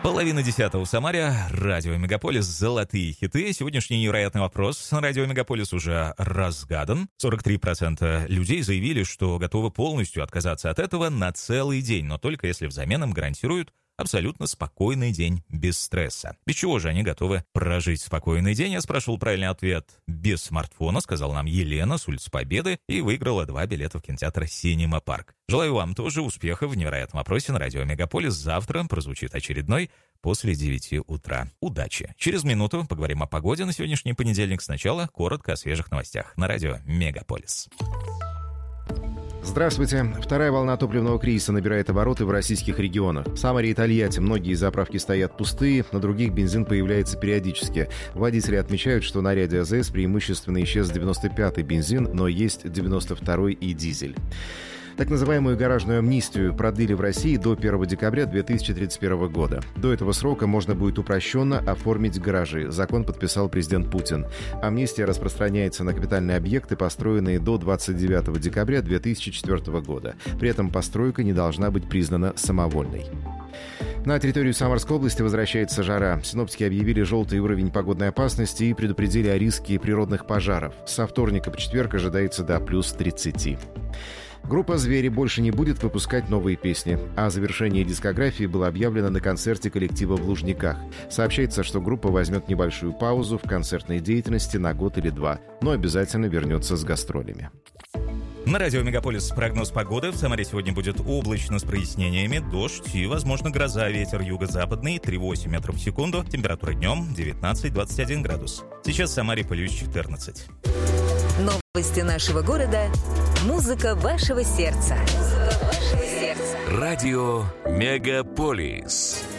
Половина десятого в Самаре. Радио Мегаполис. Золотые хиты. Сегодняшний невероятный вопрос на Радио Мегаполис уже разгадан. 43% людей заявили, что готовы полностью отказаться от этого на целый день, но только если взамен им гарантируют абсолютно спокойный день без стресса. Без чего же они готовы прожить спокойный день? Я спрашивал правильный ответ. Без смартфона, сказала нам Елена с улицы Победы, и выиграла 2 билета в кинотеатр «Синема Парк». Желаю вам тоже успехов в невероятном вопросе на Радио Мегаполис. Завтра прозвучит очередной после 9 утра. Удачи! Через минуту поговорим о погоде на сегодняшний понедельник. Сначала коротко о свежих новостях на Радио Мегаполис. Здравствуйте. Вторая волна топливного кризиса набирает обороты в российских регионах. В Самаре и Тольятти многие заправки стоят пустые, на других бензин появляется периодически. Водители отмечают, что на ряде АЗС преимущественно исчез 95-й бензин, но есть 92-й и дизель. Так называемую гаражную амнистию продлили в России до 1 декабря 2031 года. До этого срока можно будет упрощенно оформить гаражи. Закон подписал президент Путин. Амнистия распространяется на капитальные объекты, построенные до 29 декабря 2004 года. При этом постройка не должна быть признана самовольной. На территорию Самарской области возвращается жара. Синоптики объявили желтый уровень погодной опасности и предупредили о риске природных пожаров. Со вторника по четверг ожидается до плюс 30. Группа «Звери» больше не будет выпускать новые песни. О завершении дискографии было объявлено на концерте коллектива в Лужниках. Сообщается, что группа возьмет небольшую паузу в концертной деятельности на год или 2, но обязательно вернется с гастролями. На Радио Мегаполис прогноз погоды. В Самаре сегодня будет облачно с прояснениями, дождь и, возможно, гроза. Ветер юго-западный 3,8 метров в секунду. Температура днем 19-21 градус. Сейчас в Самаре плюс 14. Новости нашего города. Музыка вашего сердца. Радио Мегаполис.